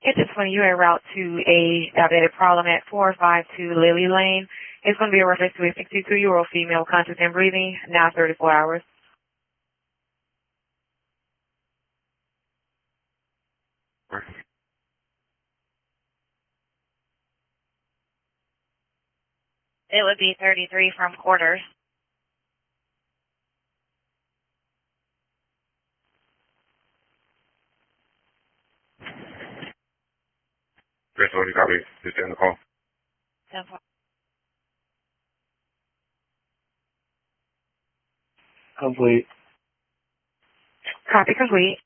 At this point, you're en route to a diabetic problem at 452 Lily Lane. It's going to be a reference to a 62-year-old female conscious and breathing, now 34 hours. It would be 33 from Quarters. Chris, what do you copy? Just in the call. 10-4. Complete. Copy complete.